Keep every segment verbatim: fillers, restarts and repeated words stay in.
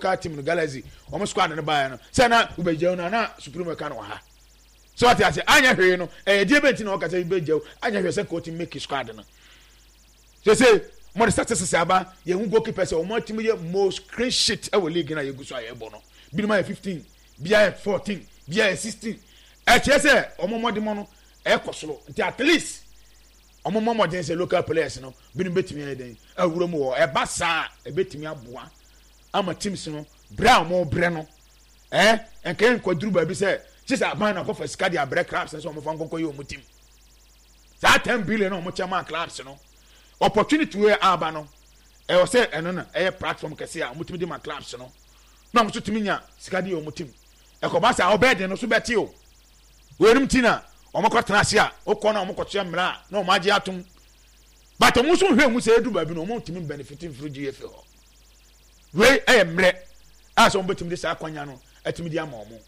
local team no Galaxy omo squad no buy no say na ubejew na na Supreme ka no ha so what I say anya hwe no eh die benti na o ka say ubejew anya hwe say coach make squad no so say more success aba ye hu goalkeeper say omo team ye most clean sheet e wo league na ye guso aye bo no bi no fifteen bi fourteen bi sixteen e che say omo mo de mo no e kosoro nti at least omo mo mo say local players no bi no betimi e den awuro mu wo e ba sa e betimi aboa ama teams no bra mo bre no eh enke nkwaduru ba bi say chisa aban na ko fa skadi abre clubs so mo fa nkonko ye omo team that ten billion no mo chama clubs no opportunity we aba no e o say eno na e platform kese a mo timi di ma clubs no na mo so timi nya skadi ye omo team e ko ba sa obede no so beti o werim tina omo ko tenase a o ko na omo ko tia mra na omo age atum but omo so hwe mu say edu ba bi no omo timi benefiting through G F ho we e mre as omo betimi di sa akwanya no atimi di ama omo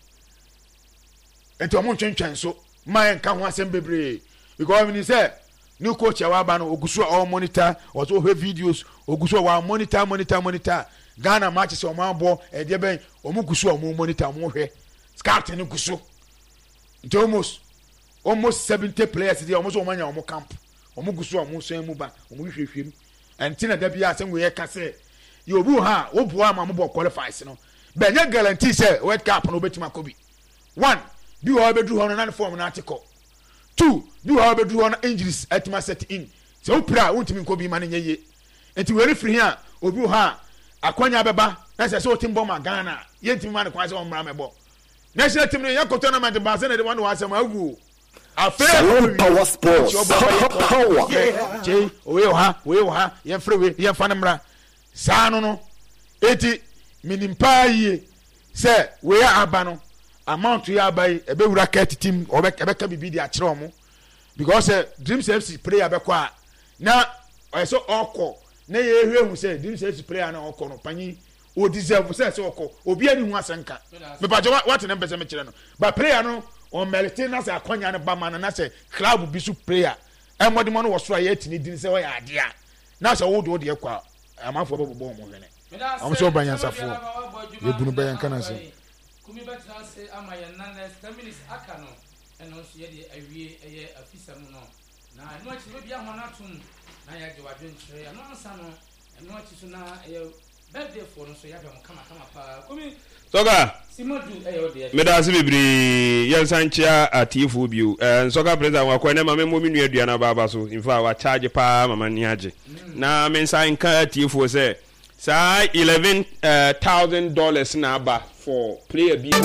enti omo ntwentwen so man ka ho asem bebre because when you say new coach ya waba no ogusu all monitor also have videos ogusu wa monitor monitor monitor Ghana matches o ma bo e de ben omo gusu o mo monitor mo hwe scout ni gusu nti almost almost seventy players dey almost o manya o camp omo gusu o mo so emu ba omo hwehwem enti na da bia asem we ka say you obu ha wo bo ama mo bo qualifies no be nya guarantee say World Cup no betima kobi one bi wo be do hono na form na article two do how be do on injuries at my set in so pra wontimi nko bi ma ne nyeye enti we refri here obi ha akwanya beba na say so timbo ma Ghana yentimi ma ne kwa say on mra mebo national team no yakọ tournament ba say na de one was am agu Salon Power Sports power je we ha we ha ye free we ye fa ne mra sa no no eti minimpa yi say we aba no amount ya buy ebe wura ket team obeka beka bibi di akire omo because uh, Dreams F C player be kwa na so oko na ye hwe hu say Dreams F C player na oko no panyi o deserve say so oko obi ani hu asanka me ba what na be say me kire no but player no on melting na say akonya ne ba man na say club bi su player e modern no wo so ya tini din say wo ya ade a na say wo do de kwa amafo bo bo mo hene am so banyansafo ye bunu bayan kana say kumi betra se amaya nana ten minutes aka no eno so ye de awie eye afisa mu no na eno achi be bia hona tum na ya de wadwe nkyere eno ansa no eno achi so na eye birthday for no so ya be mo kama kama pa kumi soga simodu eye o de me da se bibiri yen sanchia atifu biu eh soga president wa kwa na mama mo minu adua na baba so in fact wa charge pa mama ni age na me san ka atifu se sa eleven thousand dollars na aba for player B.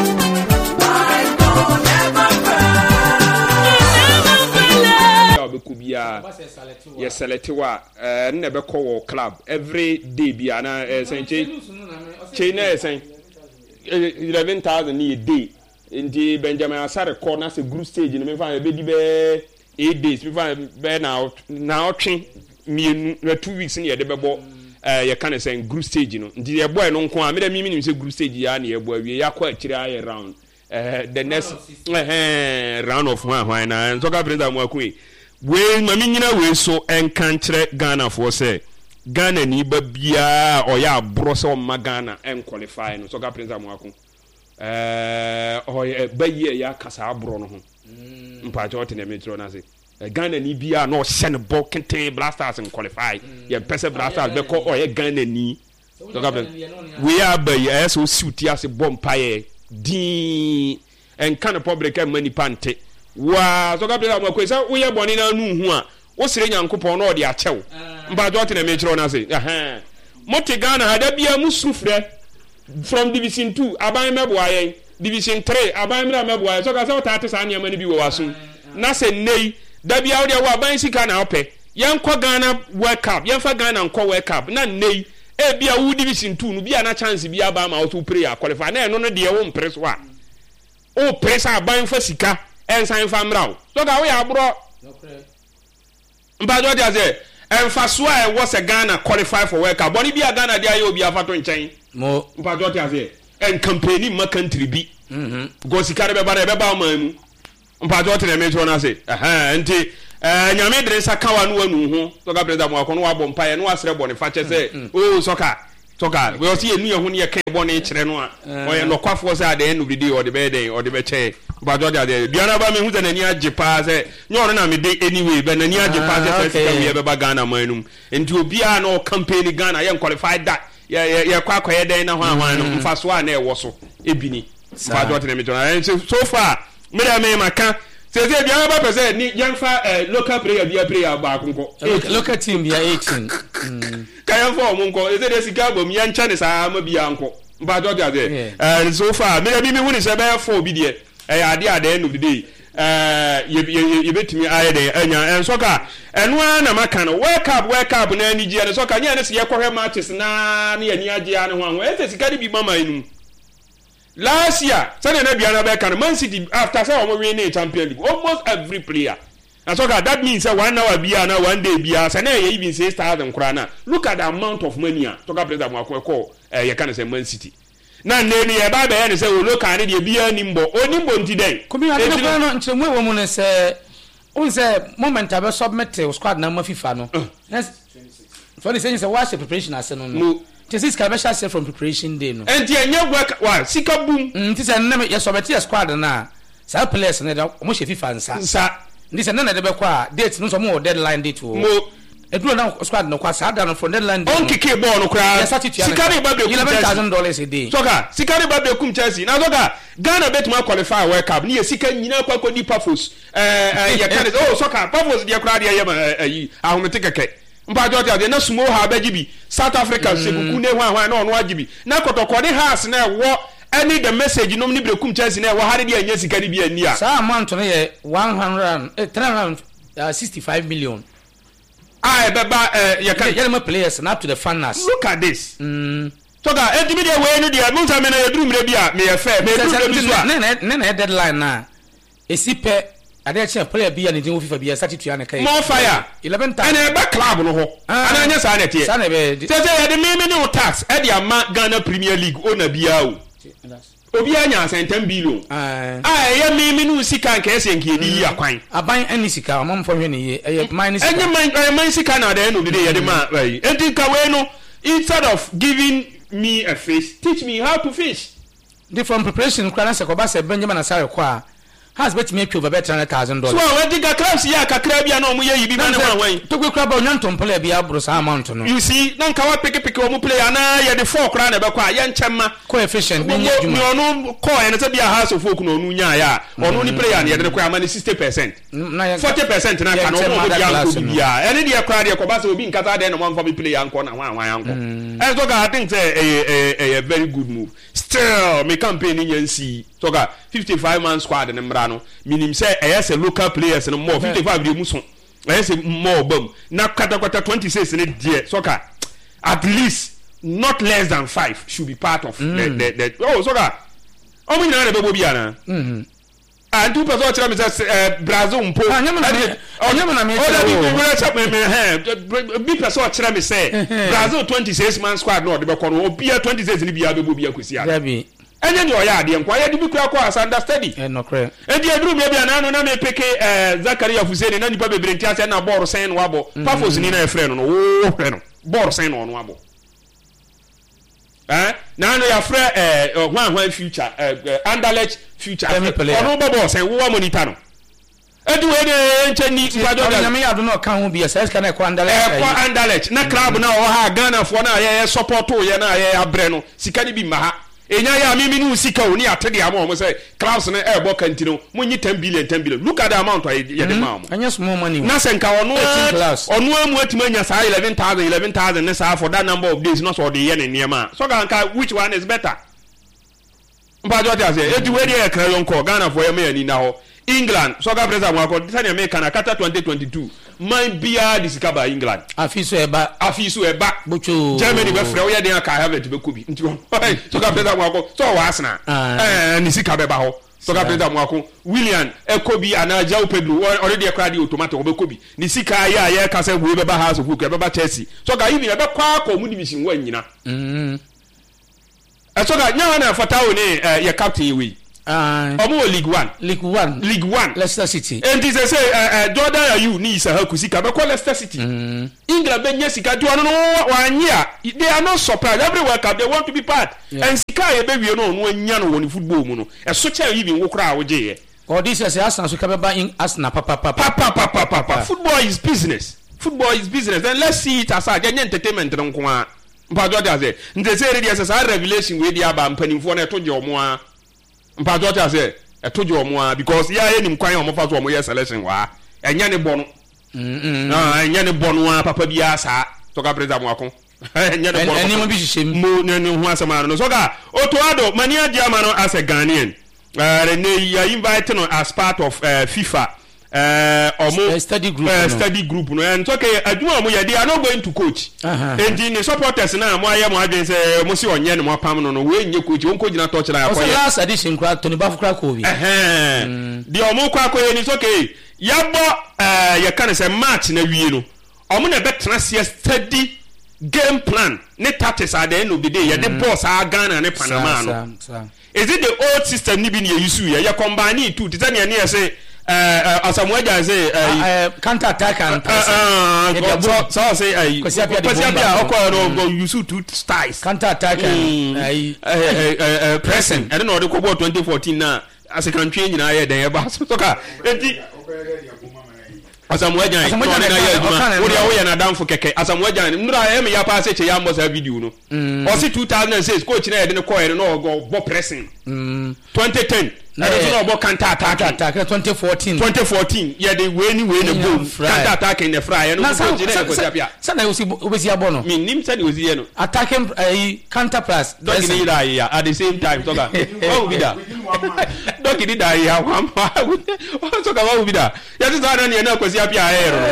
Yes, select wa eh na be call club every day bi ana eh say chain na say eleven thousand a day ndi Benjamin Asare call na say group stage no me fa be di be eight days me fa be na na otwe mienu na two weeks ni ye de be bo eh ye kan say group stage no ndi ye boy no nko a me da mi mi say group stage ya na ye boy we ya kwa akire aye round eh the next eh round of one why na so ka brother mu akui we mami nyina we so enkantre Ghana for say Ghana ni ba bia o ya abro se o ma Ghana en qualify no so ka brother mu akui eh o ba ye ya kasa abro no ho mpa jo te na metro na say Ghana ni bia no send ball kente Blasters in qualify ye pese Blasters be ko o ye Ghana ni so ka we are ba ye so suit ya se bompaye din en kan public e mani pante wa so ka bla mo kwesa wo ye boni na nu hu a wo sire nyankopon na o de achew mba jo te na me kiro na say eh moti Ghana hada bia musufre from division two aban mebo ayen division three aban mra mebo ayen so ka say o ta te sa na mani bi wo waso na say nei da bia wo de wo aban sika na ope yen kwa Ghana World Cup yen fa Ghana nko World Cup na nei e bia wo division two no bia na chance bia ba ma auto player qualify na eno no de wo impress wa o press aban fa sika ensan fa mrawo so ga wo ya abro mba do dia say enfa so e wo se Ghana qualify for World Cup boni bia Ghana dia ye obi afato nchen mo mba do dia say en campaign ma country bi mhm go sika be ba be ba ma mu mba do tene me tro na say eh enti eh nyame dre saka wa no anu ho so ga brother mo akono wa bompa ye no asre boni fa che say o soka Soka we see enu ehun ye kan bone kire no a oye no kwafo say at the end of the day or the bed or the beche ba jo dey biana ba me hu na ni ajepa say nyo no na me dey anyway be na ni ajepa say say we be ba Ghana manum enti obi a no campaign Ghana ye qualified that ye ye kwa kwa ye den na ho ahwan no mfa so a na e wo so ebini ba jo dey me jo so far me da me maka say say biana ba pese ni yemfa local player bia player ba konko local team bia eighteen kayan for mo nko say dey sika bom yan cha ne sa ma bia nko ba jo dey eh so far me da me hu ni say be four bi dey eh ade ade end of the day eh ye betimi aye dey anya en soka eno na maka no wake up wake up na ani gie ne soka nya ne se ye kohwe matches na na ye ni age ane ho anwo e sika de bi mama inu last year say na bia na be kan Man City after say o win the Champions League almost every player and so that means say one hour bia na one day bia say na ye even six thousand kura na look at the amount of money a to ka president mo akọ eh ye kan say Man City na ne ni e ba be ye say o look at the bia nimbo onimbo nti den komi ade ko no nchemu wo mu ne say o say moment abe submit squad na ma FIFA no yes for the saying say watch the preparation as no no this is commercial say from preparation day no enti enya work wa sika boom nti say na ye submit squad na sa players na da mo she FIFA nsa nsa ndi say na de be kwa date no so mo deadline date wo mo eduro na squad no kwa sa da no from deadline on kike ball no kra sika re ba be eleven thousand dollars a day soka sika re ba be kum Chelsea na soka Ghana bet ma qualify World Cup ni sika nyina kwa kwa di Pafos eh ya kan oh soka Pafos de kra de ya ma ayi ahomete keke mpa jo tia de na sumo ha ba gibi South Africa sekuku ne hwan hwan na ono agibi na kotokode house na wo any the message no ni brekum Chelsea na wo hare de anya sika ni bi ani a sa amount no ye one hundred three hundred sixty-five million ah beba eh ya kan ya players and up to the fans. Look at this mm toga enti mi de we no dia munta me na yeduru mre bia me ye fair me duru bi so a na na na deadline na esipe ade che player bia ne din FIFA bia start to ya na kai more fire eleven thousand and e ba club no ho ana anya sa na tie sa na be say say ya de me me no tax e dia ma Ghana Premier League ona bia o obi anya ten billion ah ya me me no sika nka ese nka edi yi akwan aban ani sika o mom fo hwe ne ye e man sika enye man man sika na de no de ye de ma right enti ka we no instead of giving me a fish teach me how to fish different preparation kwa se ko ba se Benjamin Asare kwa has bet me over better than one thousand dollars so we diga clubs ya kakra bia na omu ye yibi ma na wan to kwe kra ba onyantom player bia bro sa amount no you see na nka wa pick pick omu player na ye de four kra na be kwa ye nchema coefficient be nya djuma onu ko ye na se bia house of folk no onu nya ya onu ni player na ye de kwa ama ni sixty percent forty percent na ka no omu bia nko bia ene de kra de ko ba se obi nkata de na mo nfa be player nko na wan wan anko and so I think say a a very good move still me campaign nyansi so ga fifty-five man squad na mra no minim say e yes local players no more fifty-five de muso e yes more bam na kwata kwata twenty-six ne die so ka at least not less than five should be part of mm. the, the the oh so ga o mo nyina na bebo bia na mhm and two person tell me say Brazil mpo anyama na anyama na me be person tell me say Brazil twenty-six man squad no de be kono obia twenty-six ni bia bebo bia kwesi ya enye ndi oya ade nkwa ya de bi kura kwa asanda study eh no kre edi aduru me bia na no na me peke Zakaria Fuseni na nipa bebre ntia se na ball sen no abo Pafos ni na e frɛ no no wo frɛ no ball sen no no abo eh na no ya frɛ eh hwan hwan future eh Anderlecht future ono ball sen wo monitor no edu we de ncheni kwado da me ya do no kan ho bia sai ska na kwa Anderlecht eh kwa Anderlecht na club na o ha Ghana fo na ye support o ye na ye abre no sika ni bi ma ha enya ya mimi ni usika oni atede am o say Klaus na e bo kantino munyi ten billion ten billion look at the amount ye de ma am anya small money na senka ono ono amu atimanya sa eleven thousand eleven thousand ne sa for that number of days no so de ye ne niam so ganka which one is better mpa jo ta say e di we dey e kra yonko Ghana for ye me ani na ho England so ga president wa ko tani America na kata twenty twenty-two man bia disikaba England afiso eba afiso eba bocho Germany be frɛ wo ye den aka have it be kobi nti so ga president wa ko so wa asna eh ni sika be ba ho so ga president wa ko William ekobi ana João Pedro already e crowd automatic wo be kobi ni sika ya ya ka say wo be ba house of book e be ba Chelsea so ga even e be kwa ko mu division wa nyina mm eh so ga nya na fatawo ni ye captain we ah omo League one League one League one Leicester City and this say uh, uh, Jordan Ayew ni isa ha kusika be call Leicester City mm. England be nya sika do no wanya they are not surprised every World Cup they want to be part yeah. And sika ye be wie no no anya no woni football mu no e so cha even wo kra wo je ye or this is Arsenal so ka be in Arsenal papa papa papa papa papa football is business football is business then let's see it as a entertainment nko a mpajo ta say nte say ready as a revelation we dia ba mpanimfo na etoje omo a mpajo ta say etoje omo a because ya ye nim kwan omo fa so omo ye selection wa enya ne bono mm ah enya ne bono a papa bia sa to ka president mo akon enya ne bono eni mo bi hihye mo ne ne ho asema no so ka Otoado mani adia ma no as a Ghanaian uh ne ya invite no as part of uh, FIFA uh omo study group uh, study group no and okay aduma omo ye they are not going to coach and the supporters na mo aye mo adwen say mo si onye ne mo pam no no we nye coach won ko gina touch na akoye last edition kra Tony Bafukra ko bi eh the omo kwa akoye ni okay yabo uh ye kan say match na wie no omo na betra se study game plan ne tactics at the end of the day ye the boss a Ghana ne Panama no is it the old system ni bi ne yusu ye ye combine two tizania ne say uh Asamoah Gyan say uh counter attack and press uh so so say uh Kwesiapia okwa no go use two styles counter attack and uh pressing I don't know the Kobo twenty fourteen na as a country nyina ye den e ba so ka enti Asamoah Gyan no na ye aduma wo dia wo ye na danfo keke Asamoah Gyan mura e me ya pa se che ya mbo sa video no o si two thousand six coach na ye de ko ye no go bo pressing twenty ten na dey no bo counter attack attack twenty fourteen twenty fourteen yeah they way ni way na go counter attack in the fry no go jina e Kwesiapia say na osi obesi abo no me nim say osi ye no attacking counter press dog ni da ya at the same time so ka o bi da dog ni da ya wa so ka wa bi da ya ti sa na ni na Kwesiapia e ro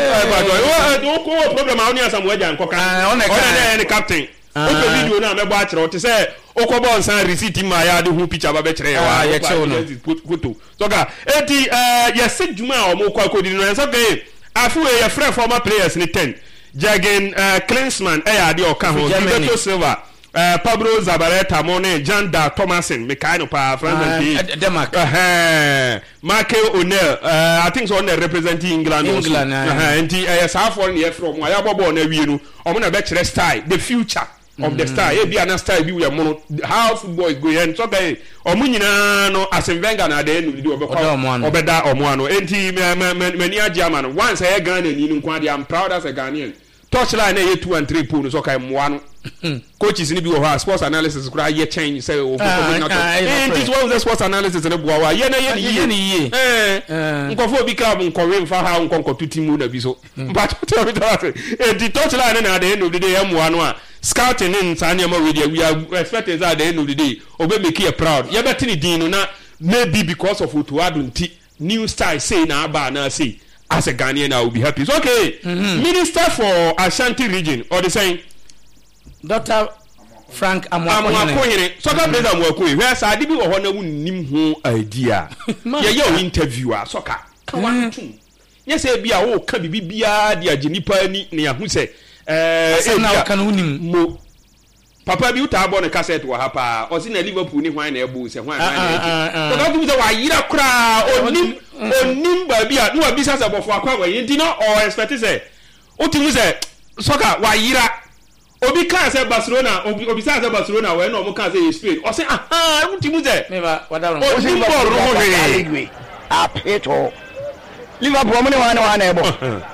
o ko problem a oni Asamoah Gyan ko ka o na ni captain o ko video na me bo a kire o ti say okobo nsan receipt ma ya de hu picture ba be kire wa ya che no photo so ga eti eh ya se djuma o mo kwa ko di no so ga afu e ya free former players ni ten Jürgen Klinsmann e ya de o ka ho Gilberto Silva eh Pablo Zabaleta Mone Janda Thomason me kai no pa France Denmark eh Michael O'Neill uh, I think so on representing England England eh enti eh sa for ne from ya bobo na wie no o mo na be kire style the future of the star e bia na star bi we mono how football is going and so guy omu nyina no Arsene Wenger na dey no di obekwa obeda omu ano enti mani agiama no once I Ghana ni nko ade am proud as a Ghanaian touchline e two and three pool no so kai moa no coaches ni bi wo ha sports analysis kura ye change say o enti one of the sports analysis ne boa wa ye na ye ni ye eh nkofo bi club nkọwe mfa ha nkonko tutimu na bi so but tell me that enti touchline na dey no di dey moa no a scouting in Sanyama radio we are expecting that at the end of the day obe make you proud you better din no na maybe because of Otoado nti new style say na aba na say as a Ghanaian I will be happy it's okay mm-hmm. Minister for Ashanti region or the saying Doctor Frank Amoakohene so ka president Amoakohene where sa ade bi wo ho na wunnim ho idea ye ye interviewer so ka ka wan tun ye say bia wo ka bibia dia agenipa ni na ya hu say eh na kan unim mo papa bi uta abo ne cassette wa hapa o si na Liverpool ni hwan na ebu se hwan na e to ka tu se wa yira kra onim onim ba bia no abi sasa bofo akwa wa yenti no o expect say o ti mu se soka wa yira obi kan se Barcelona obi obi sa se Barcelona we no mo kan se Spain o se ah o ti mu se me ba wa da ro o si bo ro ho he apeto Liverpool mo ni hwan na hwan na ebo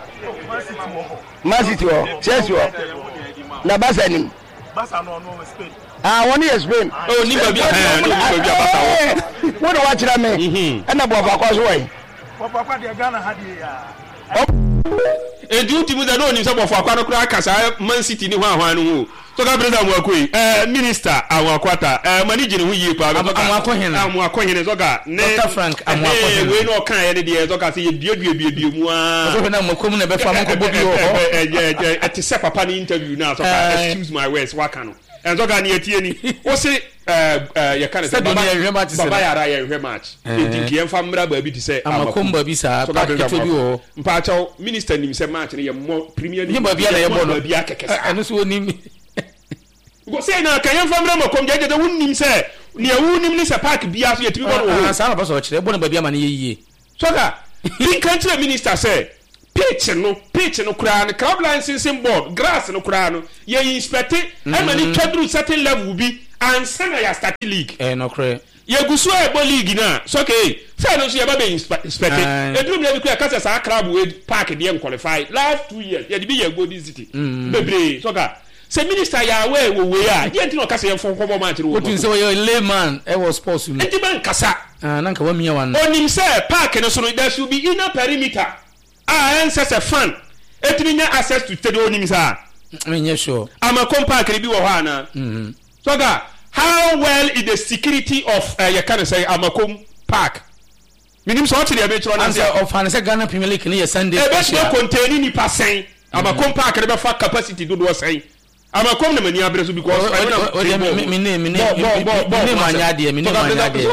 Man City o Chelsea o na Barca ni Barca no no Spain ah won is Spain oh ni ba bi eh no ba bi Barca o wo do wa kira me e na bo fa kwa so wai papa kwa de Ghana ha de ya e du ti mu da no ni se bo fa kwa no kura kasa Man City ni hwan hwan no so ka president Amoakohene eh minister Amoakwata eh manage ni hu yi pa Amoakohene Amoakohene so ga Doctor Frank Amoakohene we no kan ye ne de so ka se ye dua dua bia bia mu a so na Amoakohene na be fa monko bobi ho eh eh eh se papa ni interview na so ka excuse my words waka no and so ga ni etie ni o se eh eh ye kan se baba baba yara ye hwe match e think ye mfa mra ba bi ti se Amakomba bi sa pa keto bi ho mpa chaw minister nim se match ni ye mo premier ni ba bia na ye mo no bia kekesa eno so oni go say na kan yam famra makom jeje de wunnim say ne wunim ni se park bia so yetimi bo no sa na ba so kire bo na ba bia ma ne yiye so ka in country minister say pitch no pitch no kura no club licensing board grass no kura no ye inspect e ma ni twadru certain level bi ansa na ya start league eh no kure ye gusu e bo league na so okay say no so ye ba be inspect e drum na bi kura kasa sa club we park dey qualify last two years ye di bi ye go this city bebre so ka say minister ya we we we a ye ntino kasa ye fon kobo ma tiri wo what you say you layman e was sports no enti ban kasa ah nanka wa miya wan onim say park no so no there should be inner perimeter ah answer a fan etimi nya access to stadium onim say me nya sure ama compact bi wo ha na mhm so ga how well is the security of uh, you can say Amakom Park minim so tiri e be tro na say of an say Ghana Premier League ni Sunday e be tro contain ni percent Amakom Park dey be fa capacity do do say Amakom na mani abreso because me me me me me manya de me manya de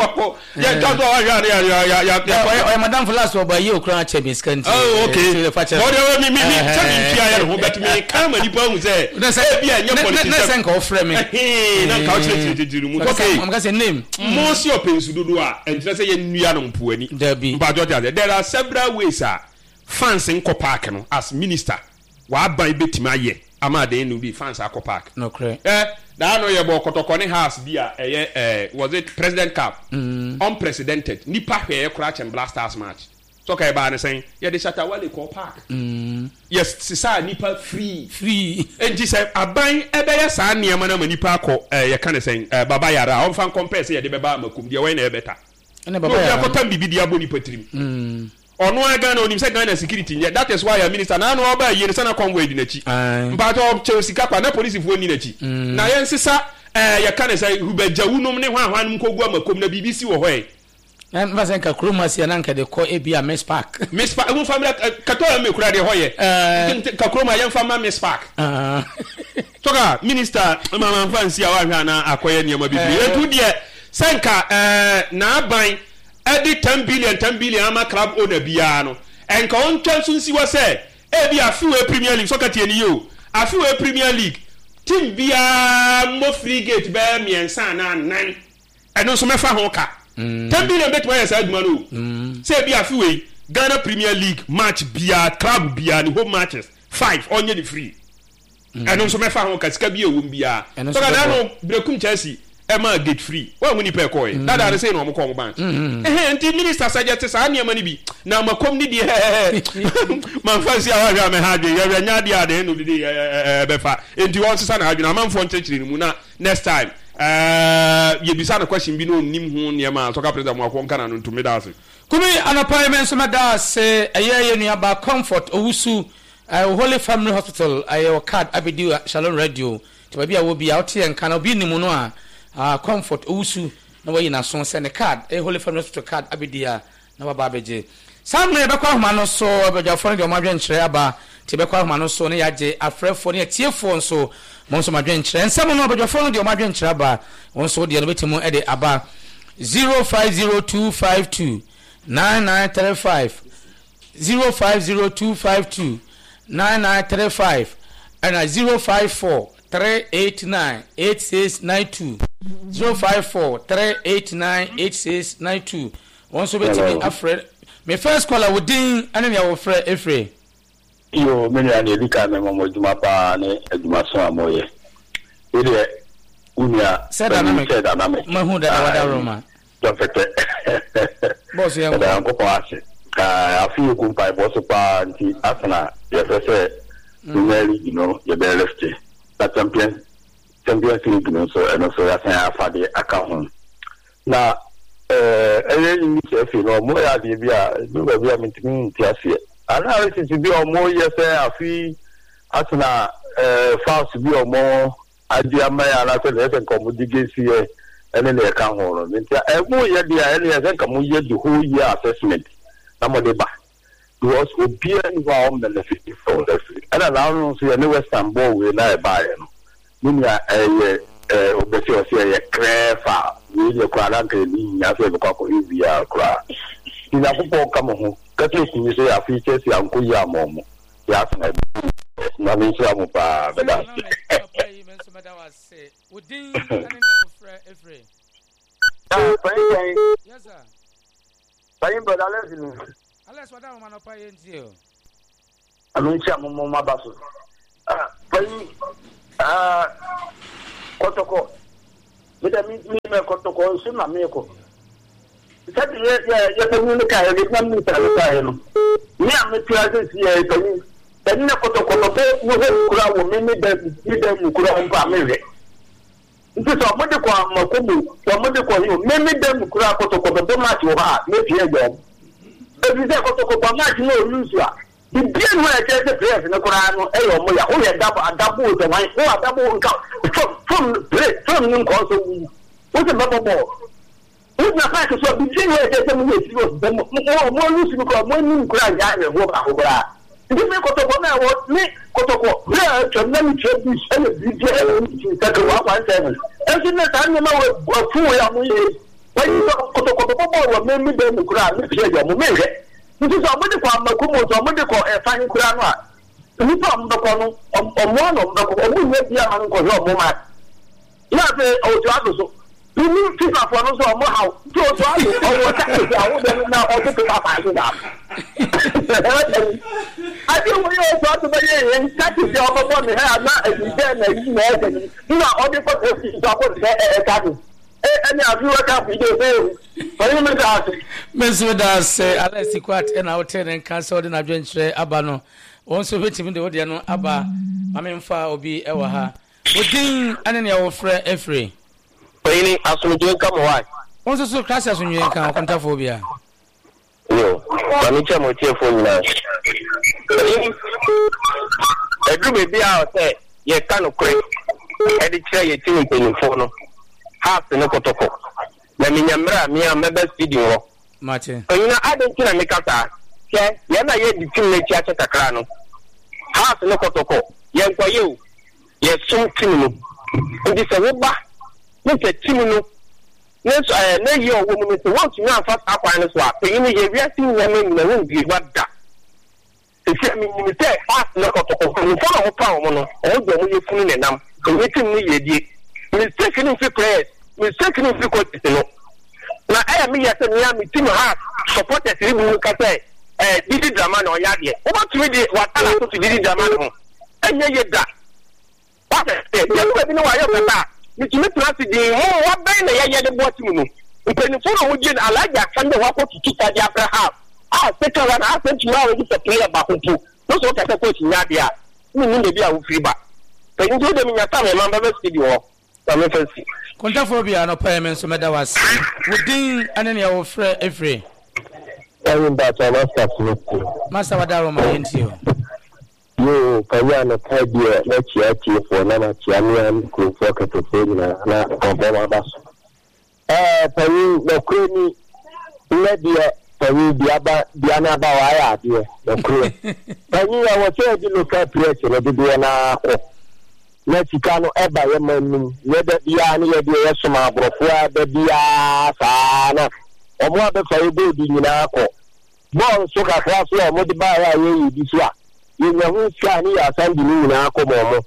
ya jazo ya ya ya ya ya madam flas oba ye okran chebi scanty oh okay what do me me me tell pia ya ho bet me kan mani pa hu say e bia nya politician na sen ka ofre me eh na ka chire chire mu okay am ga say name mo si opensu dudu a entre say ye nnua no mpuani mba jo there are several ways a fans in ko park no as minister wa ban betima ye ama de no be fans akọ park no cray eh da no ye bo kotokone house bia eh eh was it president cup mm. unprecedented nipa hwe kura chem blasters match so kai ba ne sen ye de shata wale ko park mm. yes sisa nipa free free enti say aban ebe ya sa niam na nipa akọ eh ye kan sen eh, baba yara on fan compare say ye de beba makum de we na ebeta ene baba yara no ya bibi dia boni patrim mm ono aga na onim se Ghana security nye that is why your minister na no oba yere sana convoy di nachi mpato Chelsea kakwa na police fo ni nachi na yen sisa eh ya kan say hubajawunom ne hwan hwan mkogu amakom na B B C wo hoye na mfa sen ka kroma sia na nka de ko ebia Miss Park Miss Park mo family kato me kura de hoye ka kroma yen fa ma Miss Park ah toka minister mama fancy awa hwa na akoye niam bibiri etu de senka eh na aban edi ten billion ten billion ama club owner bia no enka on twanso nsi wo se e bia afiwe Premier League soccer tie ni yo afiwe Premier League team bia mo free gate be miensa na nan eno so mefa ho ka ten billion bet my side man o se bia afiwe Ghana Premier League match bia club bia ni home matches five onye the free eno so mefa ho ka sika bia wo bia so ka no brekum Chelsea Emma get free. Well, when you pay coy, that are the same on the bank. Eh, the minister suggests I need money be now. My community, my fancy, I have had the Nadia at the end of the day. Befa, and you also son have been a man for teaching Muna next time. Uh, you be a question be no nim who near my talk up to them one canon to me. Kumi an appointment some da say a year near about comfort Owusu Holy Family Hospital. I have card Abidu Shalom Radio to be I will be out here and can be Nimunua. Ah, comfort Owusu na we na so send a card a Holy Family Hospital card abidia na baba beje sam na be kwa homa no so abejafo de omadwen kire aba te be kwa homa no so ne yaje afrefo ne tiefo nso mo so madwen kire nsam no abejafo de omadwen kire aba won so de no betimu e de aba zero five zero two five two nine nine three five zero five zero two five two nine nine three five and zero five four three eight nine eight six nine two zero five four three eight nine eight six nine two. One so better me afraid. My first caller would ding and then your friend Efre. Yo, many are the kind of Mojumapa and Dumaso Moye. Idiot, Unia said Anamic, said Anamic, Mahuda, Awada Roma. Don't forget. Boss, young Papa. I feel good by Bosopa and Asana. Yes, I said, you know, you're very lefty. That champion. Champions League no so and also ya san afa de aka ho na eh eh ni se fi no mo ya de bia no ba bia mitimi ti ase ana we ti bi o mo ye se afi asna eh fast bi o mo adi ama ya na ko de se ko mo dige si e ene le ka ho no nti e mo ye dia ene ye se ka mo ye the whole year assessment na mo de ba was obia ni wa o benefit from the free ana na no so ye ne western ball we na e ba ye no Munya eh eh obesi osi eh krefa ni le kwa la ke ni ya se kwa ko ibia kwa ina popo kama ho ka te ku so ya fi chesi anko ya momo ya sana na mi so amu pa beda was say, within any every. Yes, sir. Fine, but Alex, Alex, what I'm on a pay in you. I'm in Chamoma Basso. Fine, uh, Kotoko. With a meet me, Kotoko, soon a miracle. Yeah, yeah, yeah, the car, I did not meet a me, I'm a pleasant here. Then the Kotoko will make them, give them, who could have married. It is a medical Makubu, or medical, you many them could have Kotoko, but much you have, maybe a job. If you say Kotoko, much no use. The being where I take the place in the Koran, eh, or Moya, only a double, a double, the wine, or a double from from from Ning also. What's a double ball? What's the fact of the being where I take them with you? The more use because when you cry, I will walk over. This is Kotoko now, what me, Kotoko, yeah, to many churches and the D J that go up one seven. And in the time, you know, what fool am we? When you talk Kotoko, made me them cry, Miss Yamu. This is a medical Makumo, a medical fine Kurana. You from the corner of one of the only way the uncle Moma. You have a so. You need to have one also more how to or now also to have I think we all thought about it and that is the other one. Not as you said, you know, all the purpose is about any of you are video. Mister Das say, Alex Quat and our ten and cancel in adventure Abano. Also, waiting the audio Abba, Mamma Obi Ewaha. Within any of our friend Efrey. Penny, as we do come away. Also, so classes when you encounter contaphobia. No, I'm in charge of your phone now. A group may be out there, you can't create. I declare your team in the phone. Half the Nokotoko. Namina, me and my best video. Martin. You know, I don't think I make up that. Yeah, you're not yet the team make chat at a crano. Half the Nokotoko. Young for you. Yes, so Timino. And this a rubber. Yes, a Timino. Yes, I know your woman is the one to know first up on the swap. You know, you're resting women in the room, you what that. If you say half Nokotoko, and follow a power, all the way you're fooling them, committing me, mistakenly for prayers, mistakenly for quotation. Now, I am here to me, team heart, supported him, who can say, eh, did it Draman or Yadi? What we did, what I put to did Draman, and you that. What I said, you let me know why you're that. Which makes us the oh, what bang the Yaya the bottom. If any phone would get a like that, and the walk to keep at the upper half. I'll take her and ask them to know it's a player back to. Those what I suppose in Nadia. You mean the beer will free back. But you do them in your time, remember studio. Contaphobia no payment so meda was within any of friend every. I mean that I must have Master Wadaro my into you. Kayana Tadia, let's yet for Nana Chiamian, could focus to Fedina, Obama. Eh, for you, the creamy, let the for you, the Anna Bawaya, dear, the crew. For you, I was here to look at Pietro, the Diana. Mexicano eba yemen ye de bia ne ye de yesoma brofo de bia sana omo abe fa ebe di nyina akọ ball so ka kra so omo de ba ya ye yi so a ye nya hu sia ni ya san di nyina akọ mo mo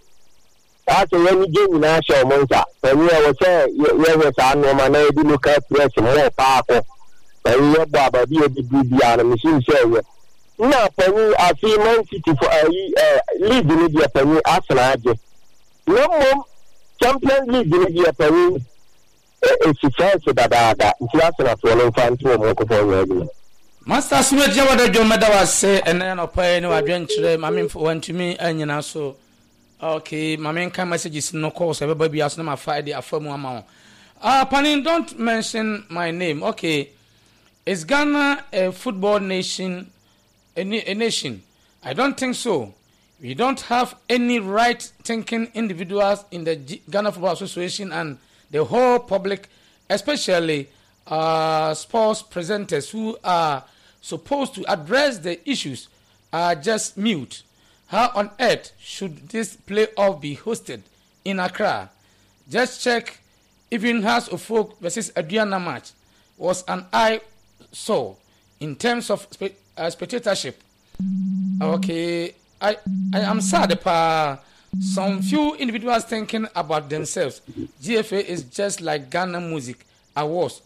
a se ye ni je nyina sha omo nsa eni e wo se ye ye sa no ma na e di local press mo pa akọ eni ye bo abadi e di bia na machine se ye na pani afi Man City for eh league ni dia pani Arsenal aje. No more Champions League in the Japan. It's a chance that it's not for no fun to work for. Master Smith, Jawada Jomada was say, and then I'll pay no adventure. Mammy for one to me, and you know, so okay, my main kind message is no course. Everybody has no my Friday, a firm amount. Ah, Panin, don't mention my name. Okay, is Ghana a football nation? A, a nation? I don't think so. We don't have any right-thinking individuals in the G- Ghana Football Association and the whole public, especially uh, sports presenters who are supposed to address the issues, are just mute. How on earth should this playoff be hosted in Accra? Just check even Hearts of Folk versus Adriana match was an eyesore in terms of spe- uh, spectatorship. Okay. I, I am sad, pa. some few individuals thinking about themselves. G F A is just like Ghana Music Awards.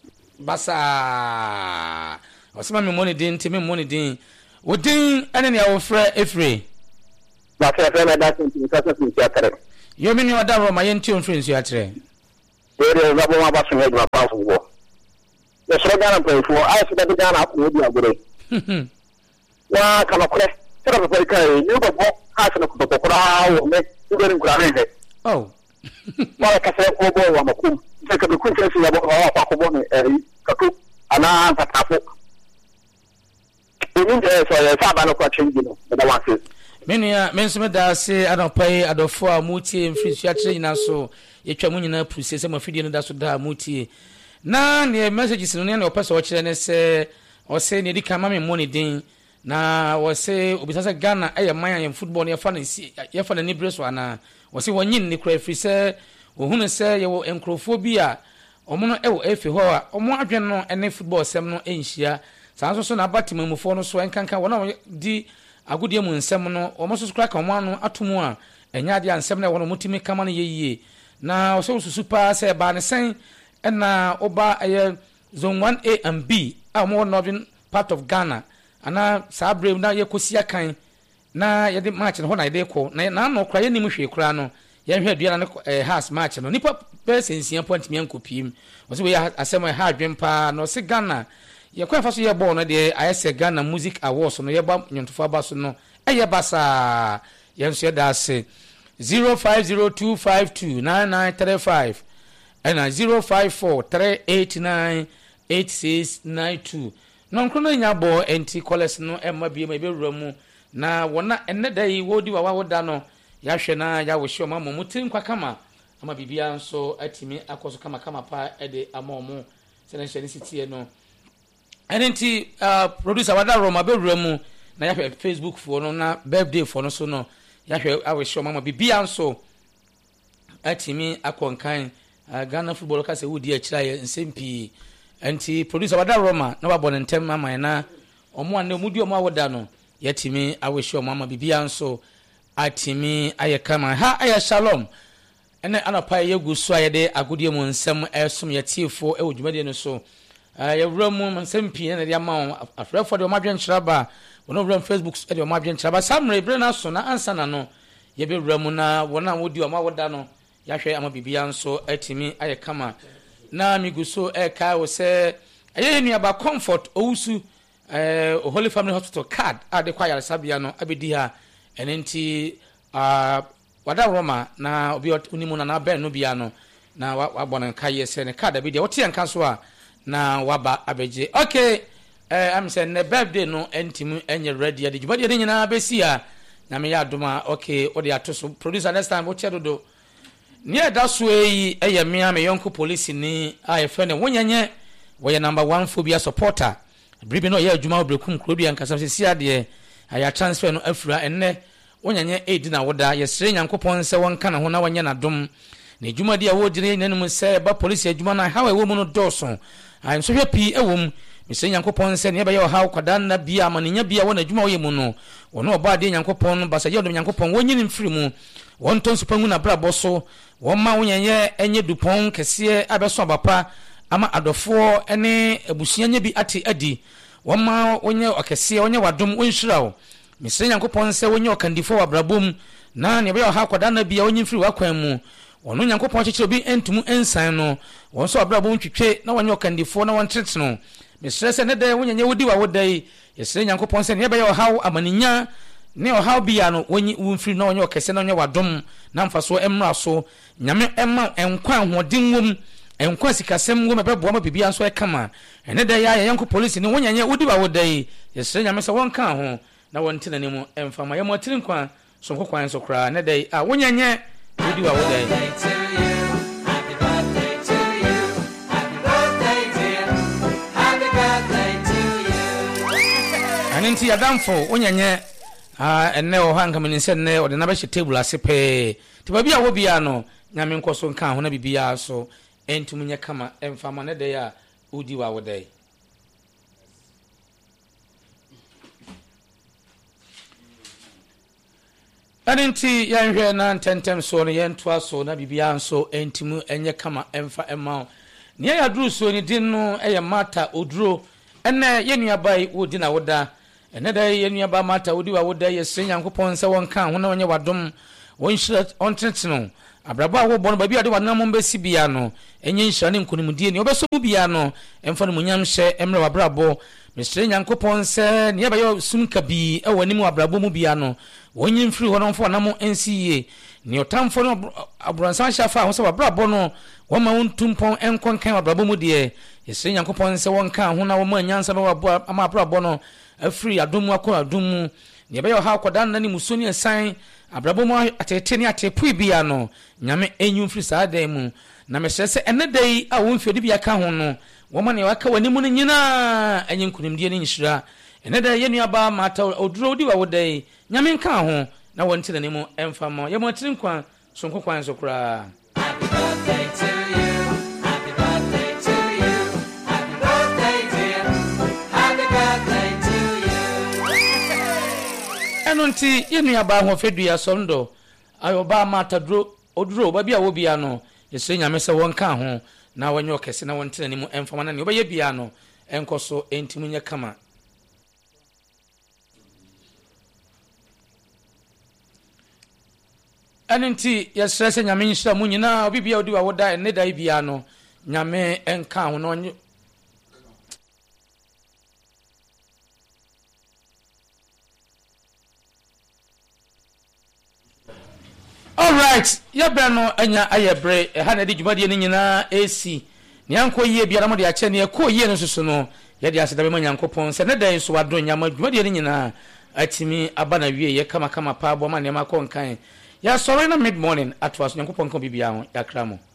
Basa. Osama me money din, me money din. Wodin ene ne awofra efre. Ba fe fe na da tin tin ka tin ti atere. Yo me ni oda ro ma yenti on friends you atere. Ere na bo ma ba so me ma pa fo. Yo so Ghana play for I see that Ghana ko odi agore. Wa kala kore. Tara ba kai ni ba bo ha so ko ko ra wo me ngere ngura ne. Oh. Wa ka se ko bo wa makum. Se ka be kun se ya bo wa pa ko bo ne eh ka ku ana ta ta fo. Menia mensome da se anopai adofo a mutie mfiri akyere nyina so yetwa mu nyina puse se mafidie no da so da mutie na ne messages no ne na opese o kyere ne se o se ne dika ma me money din na o se obisasa Ghana eye man yam football ne yafa ne yafa ne breso ana o se wonyin ne kura firi se ohunu se ye wo enkrofo bi a omo no e wo efi ho a omo adwen no ene football sem no enhia sanso so na batimamufo no so enkanka wona di agudie mu nsem no omo so kra ka omo anu atomu a enya de ansem na wono mutimi kama no yeyie na so susu pa se ba ne sen na oba eye zone one A and B a omo northern part of Ghana ana sabre na yekosia kan na ye de match no ho na ye de ko na na no kra ye nim hwe kra no ye hwe dua na eh, has match no nipa person sia point mi ankopim o se we asem ha adwen pa no se Ghana ye kwa fa so ye ball no de ayese Ghana Music Awards no ye ba nyontofa ba so no eye basa ye nso ye da se zero five zero two five two nine nine three five and zero five four three eight nine eight six nine two no nkrono nya ball enti collect no emma bia ma be wuramu na wona enne da yi wodi wa woda no ya hwe na ya wo hwe ma mo mutin kwa kama ama bibia nso atimi akoso kama kama pa ede amomo sene hwe city no anenti uh, producer wada Roma be wuramu na ya hwe Facebook fo no na birthday fo no so no ya hwe awo hwe ma bibia nso atimi akonkan uh, Ghana football ka se wodi a kira ye nsempi anti producer wada Roma na wabɔ ne ntem ama na omo an omudi omo awoda no yatimi awehwe omo ama bibia nso atimi ayekama ha aya shalom ene anapa yegu so ayede agodie mu nsem esom yatifo e wodwumade no so yewramu nsem pii na de ama afrefo de omadwen nkyeraba wono wram Facebook de omadwen nkyeraba samre bre na so na ansa na no yebewramu na wona wodi omo awoda no yahwe ama bibia nso atimi ayekama na miguso e ka wo se aye nua ba comfort owusu eh Holy Family Hospital card ade kwa yare sabia no abedi ha enenti ah wada Roma na obi unimu na na ben no bia no na wabona nka yese ne card abedi wote nka so a na waba abeje okay eh am say ne birthday no entimu enye ready ade jubadi ade nyina besi a na me ya adoma okay odi atoso producer next time wo chedodo ni da so yi eye me am yonko police ni a friend wonyenye wo number one phobia supporter bribi no ye adwuma obrekum krobia nkasa sisi ade aya transfer no afura enne wonyenye edi na woda ye sire nyankopon se wonka na ho na wonye na dom na adwuma de a wodire nanum se ba police adwuma na hawe wo mu no doso ai so hwe pi ewom misire nyankopon se ne ba ye ha kwada na bia ma nenya bia wona adwuma wo ye mu no wono oba de nyankopon basa ye do nyankopon wonyini mfiri mu won ton so pangu na brabo so won ma wonyenye enye dupon kese abeso abapa ama adofo ene abusuanya bi ate adi woma wonye okese wonye wadom wonhirawo misre nyankopon se wonye okandifo wabrabom na ne be ha kwada na bia wonye mfiri wakwan mu wono nyankopon kyekye obi entumu ensan no wonso abrabom twitwe na wonye okandifo na wontete no misre se ne de wonye wodi wa wodai yesre nyankopon se ne be ha amaninya ne ohaw bia no wonye wonfiri na wonye okese na wonye wadom na mfaso emra so nyame emma enkwan hodin wom enkwa sikasem wo mebebo ma bibia nso ekama ene da ya yanko police ni wonyanye wodi ba wodai yesre nyame se wonka ho na wontina ne mu emfama ye motiri nkwa so nkokwan so kra ne dai a wonyanye wodi ba wodai anenti adamfo wonyanye a ene o hanga mense ne o de na ba hye table ase pe ti ba bia wo bia no nyame nkoso nka ho na bibia so entumunya kama emfama ne de ya udi wa wodai Anenti yanhwe na ntentem so no yentoa so na bibia nso entimu enye kama emfa ema ne ya duru so ni din no eye mata oduro ene yenuabai wodi na woda ene da yenuaba mata wodi wa woda yesre Nyankopɔn se wonka ho na wonye wadom wonhyira ontenteno abraba wo bono ba bia de wanam mbesi bia no enye nhyira ne nkonimdie ne obeso bia no emfa no munyam hye emre wabrabo mesre Nyankopɔn se ne ba yo sumka bi e wani mu abrabo mu bia no wonye mfiri ho no mfo na mo ensiye ne otamfo no abransan shafa ho se wabrabo no woma wontumpon enkonkan wabrabo mu de yesre Nyankopɔn se wonka ho na woma nyansa no wabo ama abrabo no afiri adomu akɔ adomu ne ba yo ha akoda na ne musoni esan abrabo mu atete ne atepu bia no nyame enyu mfiri saada mu na me se ene dai a wonfi odi bia ka ho no woma ne waka wani mu nyina enye nkunimdie ne nhyira ene dai yenuaba mata oduro odi wa wodai nyame nka ho na wonti na ne mu emfa mo ye mo tiri nkwa so nkwan so kura. Happy birthday to you, happy birthday to you, happy birthday dear, happy birthday to you. Enunti yenuaba ho fedua sondo ayoba mata duro oduro ba bia wo bia no yesre nyame se wonka ho na wonye okese na wonti na ne mu emfa na ne obaye bia no enkoso entimu nya kama. Anenti yesre se nyame nhyira mu nyina obibia odi wa woda ne dai bia no nyame enka ho na onye. All right, ya brano anya ayebre e ha na di dwumadie ni nyina ac ne anko yie bia na mo de a che ne ko yie no susu no ya de aseda be ma Nyankopɔn se ne dan so wado nyama dwumadie ni nyina atimi aba na wie ye kama kama pa bo ma ne ma ko nkan ya sorry na mid morning atwa so Nyankopɔn ko bibia ho ya kramo.